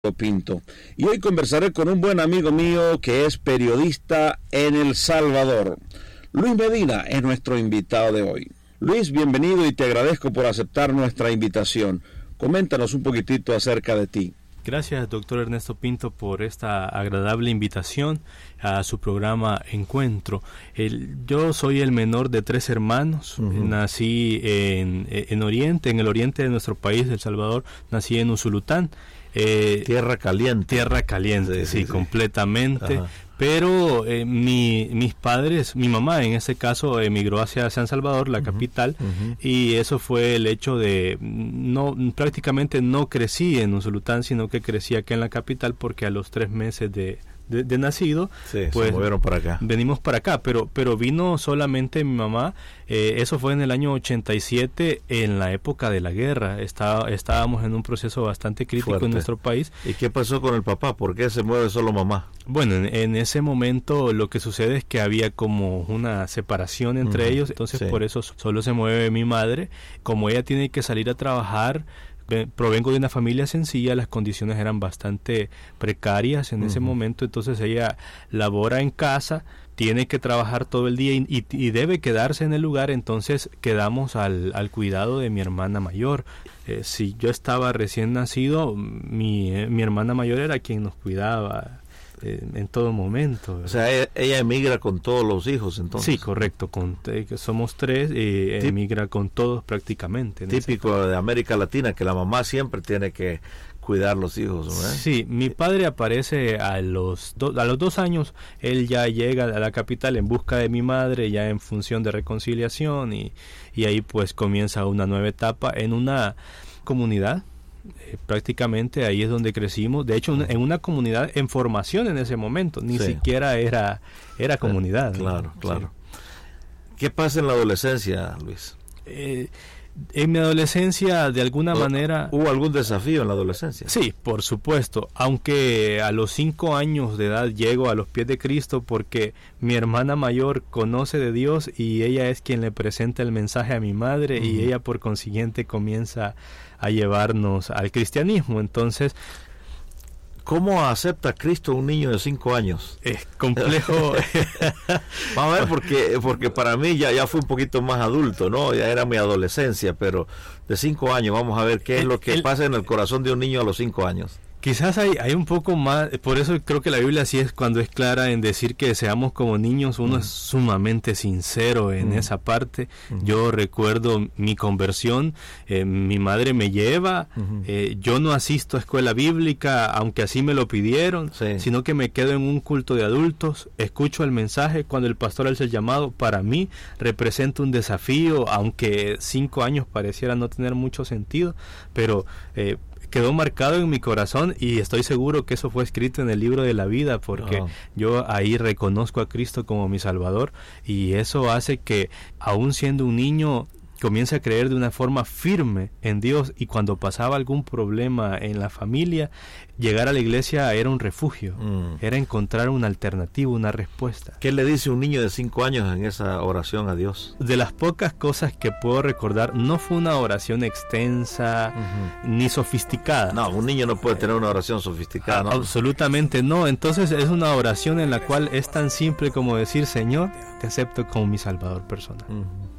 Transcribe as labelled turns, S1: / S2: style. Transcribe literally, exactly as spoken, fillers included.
S1: Pinto. Y hoy conversaré con un buen amigo mío que es periodista en El Salvador. Luis Medina es nuestro invitado de hoy. Luis, bienvenido y te agradezco por aceptar nuestra invitación. Coméntanos un poquitito acerca de ti.
S2: Gracias, doctor Ernesto Pinto, por esta agradable invitación a su programa Encuentro. El, yo soy el menor de tres hermanos. Uh-huh. Nací en, en Oriente, en el oriente de nuestro país, El Salvador. Nací en Usulután.
S3: Eh, tierra caliente.
S2: Tierra caliente, sí, sí, sí, sí. completamente. Ajá. Pero eh, mi, mis padres, mi mamá en ese caso emigró hacia San Salvador, la uh-huh, capital, uh-huh. y eso fue el hecho de, no prácticamente no crecí en Usulután, sino que crecí acá en la capital porque a los tres meses de... De, de nacido,
S3: sí,
S2: pues
S3: se movieron para acá.
S2: Venimos para acá, pero pero vino solamente mi mamá. Eh, eso fue en el año ochenta y siete, en la época de la guerra. Está, estábamos en un proceso bastante crítico Fuerte. en nuestro país.
S3: ¿Y qué pasó con el papá? ¿Por qué se mueve solo mamá?
S2: Bueno, en, en ese momento lo que sucede es que había como una separación entre uh-huh. ellos, entonces sí. por eso solo se mueve mi madre. Como ella tiene que salir a trabajar, provengo de una familia sencilla, las condiciones eran bastante precarias en uh-huh. ese momento, entonces ella labora en casa, tiene que trabajar todo el día y, y, y debe quedarse en el lugar, entonces quedamos al, al cuidado de mi hermana mayor. Eh, si yo estaba recién nacido, mi, eh, mi hermana mayor era quien nos cuidaba en todo momento, ¿verdad?
S3: O sea, ella, ella emigra con todos los hijos, entonces.
S2: Sí, correcto, con, eh, somos tres y Tip, emigra con todos prácticamente.
S3: Típico de América Latina, que la mamá siempre tiene que cuidar los hijos, ¿no?
S2: Sí, mi padre aparece a los, do, a los dos años, él ya llega a la capital en busca de mi madre, ya en función de reconciliación, y, y ahí pues comienza una nueva etapa en una comunidad. Eh, prácticamente ahí es donde crecimos, de hecho en una comunidad en formación en ese momento, ni sí. siquiera era era comunidad.
S3: Claro,
S2: ¿no?
S3: claro. Sí. ¿Qué pasa en la adolescencia, Luis?
S2: Eh, en mi adolescencia, de alguna manera...
S3: ¿Hubo algún desafío en la adolescencia?
S2: Sí, por supuesto, aunque a los cinco años de edad llego a los pies de Cristo porque mi hermana mayor conoce de Dios y ella es quien le presenta el mensaje a mi madre uh-huh. y ella por consiguiente comienza a llevarnos al cristianismo. Entonces,
S3: ¿cómo acepta Cristo un niño de cinco años?
S2: Es complejo.
S3: Vamos a ver, porque porque para mí ya, ya fue un poquito más adulto, ¿no? Ya era mi adolescencia, pero de cinco años, vamos a ver qué es lo que el, pasa en el corazón de un niño a los cinco años.
S2: Quizás hay, hay un poco más, por eso creo que la Biblia sí es cuando es clara en decir que seamos como niños, uno mm. es sumamente sincero en mm. esa parte. Mm. Yo recuerdo mi conversión, eh, mi madre me lleva, mm-hmm. eh, yo no asisto a escuela bíblica, aunque así me lo pidieron, sí. sino que me quedo en un culto de adultos, escucho el mensaje, cuando el pastor hace el llamado, para mí representa un desafío, aunque cinco años pareciera no tener mucho sentido, pero... Eh, quedó marcado en mi corazón y estoy seguro que eso fue escrito en el libro de la vida porque oh. yo ahí reconozco a Cristo como mi Salvador y eso hace que aún siendo un niño comience a creer de una forma firme en Dios y cuando pasaba algún problema en la familia, llegar a la iglesia era un refugio, mm. era encontrar una alternativa, una respuesta.
S3: ¿Qué le dice un niño de cinco años en esa oración a Dios?
S2: De las pocas cosas que puedo recordar, no fue una oración extensa uh-huh. ni sofisticada.
S3: No, un niño no puede tener una oración sofisticada, ¿no?
S2: Absolutamente no, entonces es una oración en la cual es tan simple como decir, Señor, te acepto como mi Salvador personal. Uh-huh.